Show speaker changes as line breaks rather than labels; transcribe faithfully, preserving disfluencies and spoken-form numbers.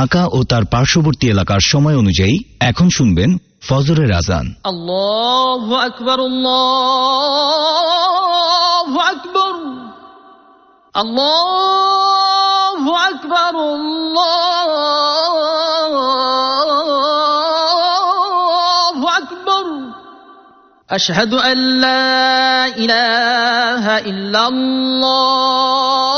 ঢাকা ও তার পার্শ্ববর্তী এলাকার সময় অনুযায়ী এখন শুনবেন ফজরের আজান।
আল্লাহু আকবার, আল্লাহু আকবার, আল্লাহু আকবার, আল্লাহু আকবার। আশহাদু আল্লা ইলাহা ইল্লাল্লাহ